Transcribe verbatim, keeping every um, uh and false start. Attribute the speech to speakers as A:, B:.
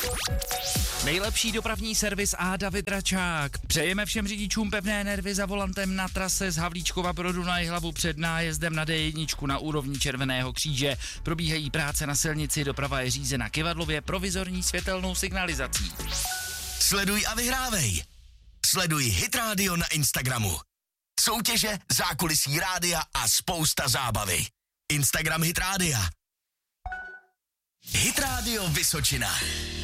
A: Nejlepší dopravní servis a David Račák. Přejeme všem řidičům pevné nervy za volantem na trase z Havlíčkova Brodu na Jihlavu před nájezdem na D jedna na úrovni Červeného kříže. Probíhají práce na silnici, doprava je řízena kyvadlově provizorní světelnou signalizací.
B: Sleduj a vyhrávej. Sleduj Hit Radio na Instagramu. Soutěže, zákulisí rádia a spousta zábavy. Instagram Hit Rádia. Hit Radio Vysočina.